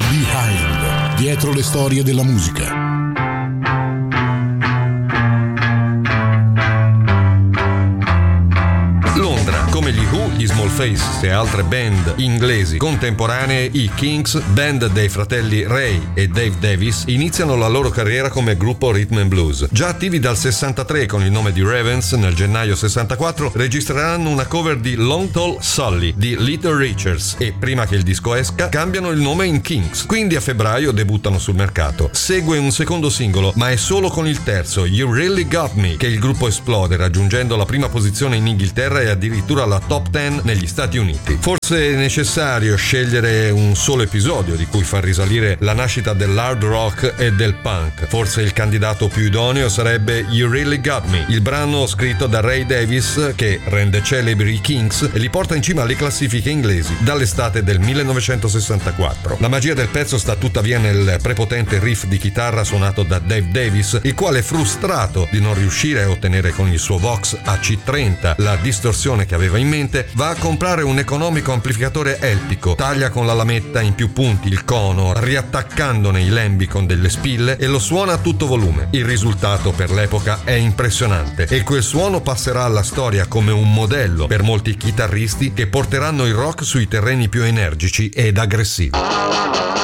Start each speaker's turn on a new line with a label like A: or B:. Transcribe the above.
A: Behind, dietro le storie della musica.
B: Come gli Who, gli Small Faces e altre band inglesi contemporanee, i Kinks, band dei fratelli Ray e Dave Davis, iniziano la loro carriera come gruppo rhythm and blues. Già attivi dal 63 con il nome di Ravens, nel gennaio 64 registreranno una cover di Long Tall Sully di Little Richards e prima che il disco esca cambiano il nome in Kinks. Quindi a febbraio debuttano sul mercato. Segue un secondo singolo, ma è solo con il terzo, You Really Got Me, che il gruppo esplode, raggiungendo la prima posizione in Inghilterra e addirittura la top 10 negli Stati Uniti. Forse è necessario scegliere un solo episodio di cui far risalire la nascita dell'hard rock e del punk. Forse il candidato più idoneo sarebbe You Really Got Me, il brano scritto da Ray Davis che rende celebri i Kinks e li porta in cima alle classifiche inglesi dall'estate del 1964. La magia del pezzo sta tuttavia nel prepotente riff di chitarra suonato da Dave Davis, il quale, frustrato di non riuscire a ottenere con il suo Vox AC30 la distorsione che aveva in mente, va a comprare un economico amplificatore elpico, taglia con la lametta in più punti il cono, riattaccandone i lembi con delle spille e lo suona a tutto volume. Il risultato per l'epoca è impressionante e quel suono passerà alla storia come un modello per molti chitarristi che porteranno il rock sui terreni più energici ed aggressivi.